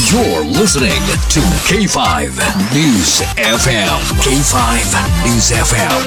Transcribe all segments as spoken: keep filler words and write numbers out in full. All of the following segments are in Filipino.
You're listening to K five News F M. K five News F M.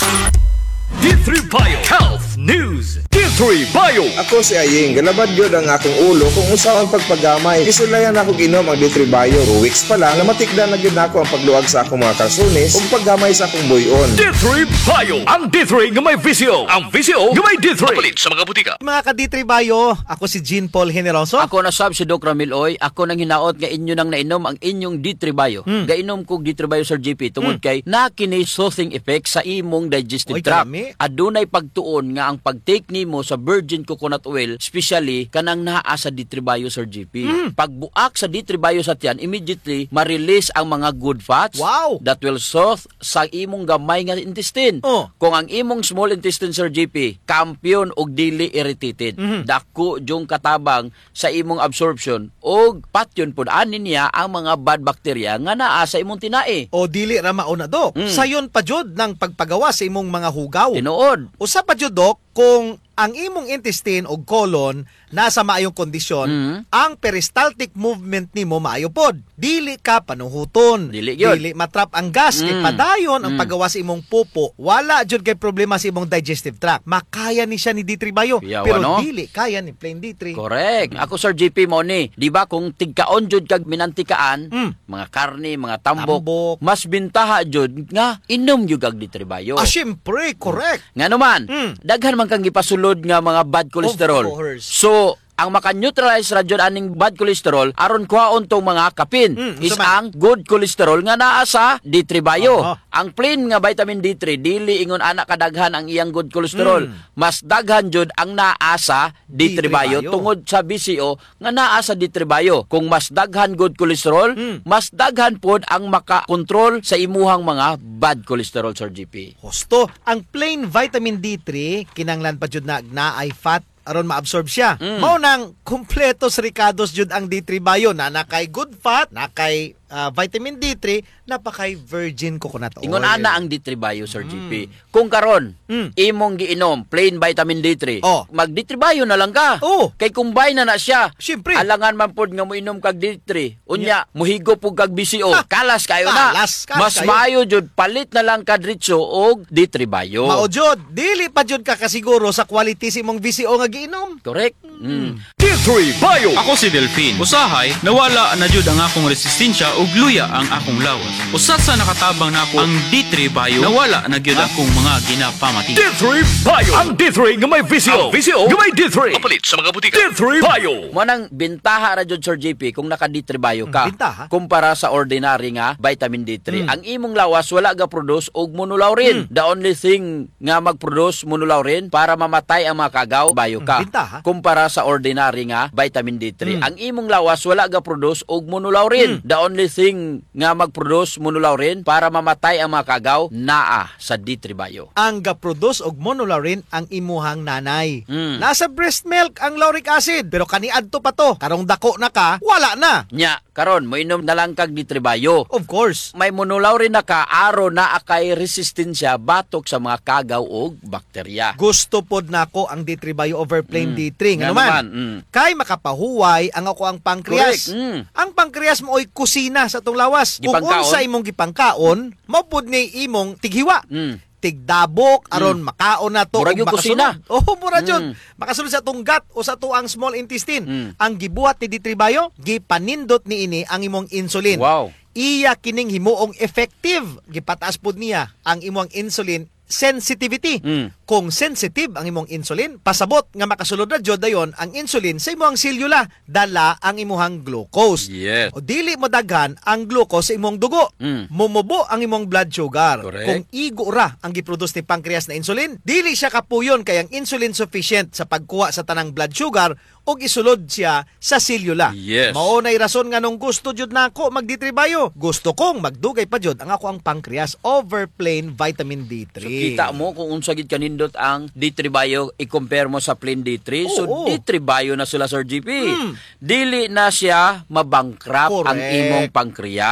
D three Bio Health News. D three Bio. Ako si Aying, galabad yun ang akong ulo kung usawan pagpagamay. Isulayan ako inom ang D three Bio. two weeks pa lang, namatikda na yun ako ang pagluwag sa akong mga kalsones ug paggamay sa akong buyon. D three Bio. Ang D three nga may visio. Ang visio nga may D three. Mapalit sa mga butika. Mga ka-D three Bio, ako si Jean Paul Generoso. Ako na sab si Doc Ramil Oy. Ako nang hinaot nga inyo nang nainom ang inyong D three Bio. Hmm. Gainom ko D three Bio Sir G P tungod kay nakini soothing effect sa imong digestive Oy, tract. dami. Adunay pagtuon nga ang pagtake nimo sa virgin coconut oil, especially kanang naa sa D three Bio Sir G P. Hmm. Pagbuak sa D three Bio sa tiyan, immediately ma-release ang mga good fats Wow. that will soothe sa imong gamay nga intestine. Oh. Kung ang imong small intestine Sir G P, kampiyon og dili irritated, Mhm. dako jung katabang sa imong absorption og patyon pud ani niya ang mga bad bacteria nga naa sa imong tinai. O dili ra mauna, Dok. Mm. Sayon pa jud ng pagpagawa sa imong mga hugaw. Tinuod. Usa pa jud, Dok, kung ang imong intestine o colon nasa maayong kondisyon, Mhm. ang peristaltic movement nimo maayo pod. Dili ka panuhuton. Dili yun. Dili matrap ang gas. Mm. Kay padayon ang Mm. paggawa sa imong pupo. Wala jud kay problema sa imong digestive tract. Makaya ni siya ni D three Bio. Yawa, pero no? dili kaya ni plain D three. Correct. Ako Sir G P mo ni, di ba kung tigkaon jud kag minantikaan, Mm. mga karne, mga tambok, Tambok. mas bintaha jud nga inom jud kag D three Bio. Ah, syempre, correct. Nga naman, Mm. daghan man kang gipasulod nga mga bad cholesterol. Of course. So, ang maka-neutralize ra jud aning bad cholesterol aron kuhaon tong mga kapin Mm, is unsa man? ang good cholesterol nga naa sa D three Bio. Aha. Ang plain nga vitamin D three dili ingon ana kadaghan ang iyang good cholesterol. Mm. Mas daghan jud ang naa sa D three Bio Bio. tungod sa B C O nga naa sa D three Bio. Kung mas daghan good cholesterol, Mm. mas daghan pod ang maka-control sa imuhang mga bad cholesterol Sir G P. Husto, ang plain vitamin D three, kinanglan pa jud na naay fat aron maabsorb siya. Mm. Mao nang kumpletos ricados jud ang D three Bio na nakay good fat, nakay ah, vitamin D three, napakay virgin coconut oil. Ingon ana ang D three Bio Sir G P. Kung karon Mm. imong giinom plain vitamin D three, Oh. mag D three Bio na lang ka. Oh. Kay combine na na siya. Siyempre. Alangan man pod nga moinom kag D three. Unya, muhigo pug kag B C O. Kalas kayo na. Kalas, kalas Mas kayo. maayo jud palit na lang ka diretso og D three Bio. Mao jud, dili pa jud ka kasiguro sa quality sa imong V C O nga giinom. Correct? Mm. D three Bio. Ako si Delphine. Usahay, nawala na jud ang akong resistensya ug luya ang akong lawas. Usat sa nakatabang nako ang D three Bio, nawala na gyud akong mga ginapamati. D three Bio. Ang D three nga may visio. Ang visio nga may D three. Mapalit sa mga butika. D three Bio. Mo nang bintaha ra jud Sir J P kung naka D three Bio ka. Mm, bintaha? Kumpara sa ordinary nga vitamin D three. Mm. Ang imong lawas wala ga produce og monolaurin. The only thing nga mag-produce monolaurin para mamatay ang mga kagaw, bio ka. Mm, bintaha? Kumpara sa ordinary nga vitamin D three. Mm. Ang imong lawas wala ga produce og monolaurin. The only thing nga mag-produce monolaurin para mamatay ang mga kagaw naa sa D three Bio. Ang ga-produce og monolaurin ang imuhang nanay. Mm. Nasa breast milk ang lauric acid, pero kaniadto pa to. Karong dako na ka, wala na. Nya, karon moinom na lang kag D three Bio. Of course. May monolaurin na ka aro na akay resistensya batok sa mga kagaw o bakterya. Gusto pod nako ang D three Bio over plain Mm. D three. Nga Nga naman, naman, mm. kay makapahuway ang ako ang pancreas. Correct, mm. Ang pancreas mo ay kusina sa tong lawas. Kung Gipangkaon. unsa imong gipangkaon, mao ni imong tighiwa. Mm. Tigdabok aron makaon na to Murag ug yung kusina. makasunod. Oh, mura jud. Mm. Makasunod sa tong gut o sa tuang small intestine. Mm. Ang gibuhat ni D three Bio, gipanindot ni ini ang imong insulin. Wow. Iya kining himuong effective. Gipataas pod niya ang imong insulin sensitivity. Mm. Kung sensitive ang imong insulin, pasabot nga makasulod na jud dayon ang insulin sa imong selula, dala ang imuhang glucose. Yes. O dili mo daghan ang glucose sa imong dugo. Mm. Mumubo ang imong blood sugar. Correct. Kung igo ra ang giproduce ni pancreas na insulin, dili siya kapuyon kay ang insulin sufficient sa pagkuha sa tanang blood sugar o isulod siya sa selula. Yes. Mao nay rason nga nung gusto jud nako mag D three Bio. Gusto kong magdugay pa jud ang ako ang pancreas over plain vitamin D So three. kita mo kung unsa gid kanindot ang D three Bio i-compare mo sa plain D three. So Oo. D three Bio na sila Sir G P. Mm. Dili na siya mabankrupt ang Correct. imong pancreas.